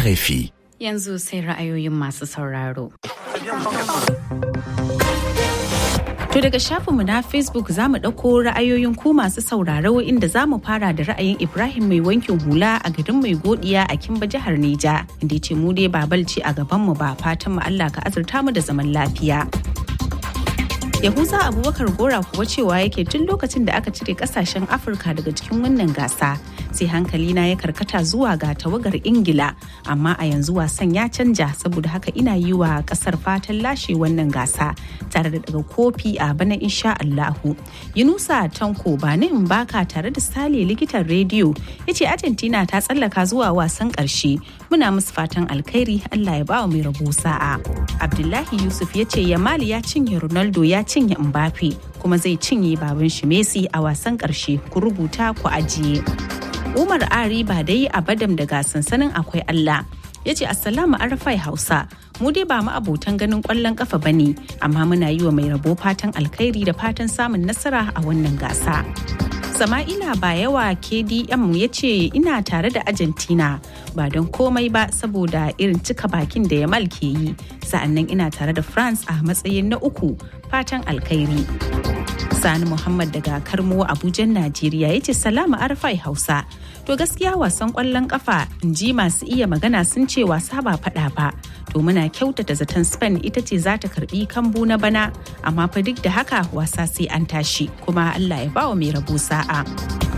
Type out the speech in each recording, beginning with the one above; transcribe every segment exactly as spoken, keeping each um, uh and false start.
R F I. Yanzu sai ra'ayoyin masu sauraro. To daga shafinmu na Facebook za mu ɗauko ra'ayoyin ku masu sauraro inda za mu fara da ra'ayin Ibrahim mai wankin hula a garin mai godiya a Kimba jihar Neja. Inda ya ce mu dai ba balci a gabanmu ba, fatan mu Allah ka azurta mu da zaman lafiya. Yahuza Abubakar Gora kuwa cewa yake tun lokacin da aka cire kasashen Afirka daga cikin wannan gasa sai hankali na ya karkata zuwa ga tawagar Ingila, amma a yanzu wasan ya canja, saboda haka ina yi wa kasar fatan lashe wannan gasa tare da daga kofi a bana insha Allahu. Yunusa Tanko ba ni in baka tare da Sale likitan rediyo yace Argentina ta tsallaka zuwa wasan karshe, muna musu fatan alkhairi, Allah ya ba mai rabo sa'a. Abdullahi Yusuf yace Yamal ya cinye Ronaldo ya cinye Mbappe kuma zai cinye baban shi Messi a wasan karshe, ku rubuta ku ajiye. Umar Ari ba dai a Badam daga sansanin akwai Allah ya ce Assalamu Arafai Hausa, mu dai ba mu abotan ganin kwallon kafa bane, amma muna yi wa mai rabo fatan alkhairi da fatan samun nasara a wannan gasa. Sama'ila Bayawa K D M ya ce ina tare da Argentina ba don komai ba saboda irin cika bakin da Yamal ke yi, sa'annan ina tare da France a matsayin na uku, fatan alkhairi. Sani Muhammad daga Karmo Abuja Najeriya ya ce Salamu Arfai Hausa. To gaskiya wasan kwallon kafa in ji masu iya magana sun ce wasa ba fada ba. To muna kyautata zaton Spain ita ce za ta karbi kambu na bana, amma fa duk da haka wasa sai an tashi, kuma Allah ya bawa mai rabo sa'a.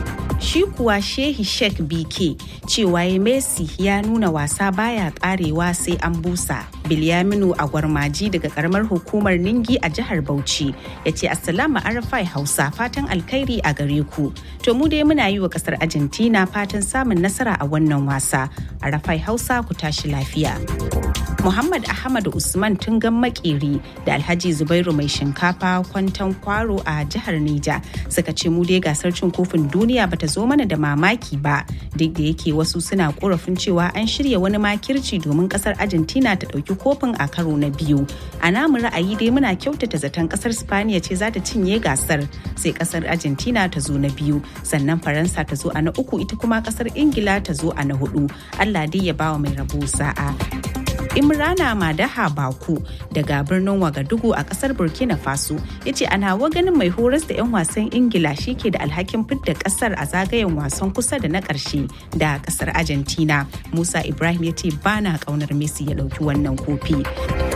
Shi kuwa Shehi Sheikh B K cewa Messi ya nuna wasa baya karewa sai an busa. Bilyaminu a Gwarmaji daga karamar hukumar Ningi a jihar Bauchi ya ce Assalamu Arafai Hausa, fatan alkhairi a gare ku. To mu dai muna yi wa kasar Argentina fatan samun nasara a wannan wasa. Arafai Hausa ku tashi lafiya. Muhammad Ahmad Usman Tungan Makeri da Alhaji Zubairu mai shinkafa Kwantan Kwaro a jihar Neja suka ce mu dai gasar cin kofin duniya bata zo mana da mamaki ba, duk da yake wasu suna korafin cewa an shirya wani makirci domin kasar Argentina ta dauki kofin a karo na biyu. A namu ra'ayi dai muna kyautata zaton kasar Spaniya ce za ta cinye gasar, sai kasar Argentina ta zo na biyu, sannan Faransa ta zo a na uku, ita kuma kasar Ingila ta zo a na hudu. Allah dai ya bawa mai rabo sa'a. Imrana Madaha Baku daga birnin Wagadugu a kasar Burkina Faso ya ce ana ganin mai horas da 'yan wasan Ingila shi ke da alhakin fidda kasar a zagayen wasan kusa da na ƙarshe da kasar Argentina. Musa Ibrahim ya ce ba na ƙaunar Messi ya ɗauki wannan kofi.